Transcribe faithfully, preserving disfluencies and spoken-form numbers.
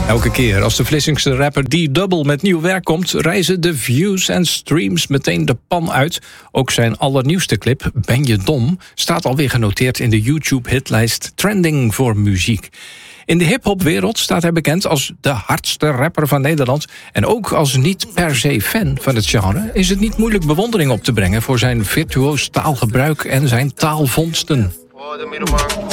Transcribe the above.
Elke keer als de Vlissingse rapper D-Double met nieuw werk komt, reizen de views en streams meteen de pan uit. Ook zijn allernieuwste clip, Ben je dom, staat alweer genoteerd in de YouTube-hitlijst Trending voor muziek. In de hiphopwereld staat hij bekend als de hardste rapper van Nederland. En ook als niet per se fan van het genre is het niet moeilijk bewondering op te brengen voor zijn virtuoos taalgebruik en zijn taalvondsten.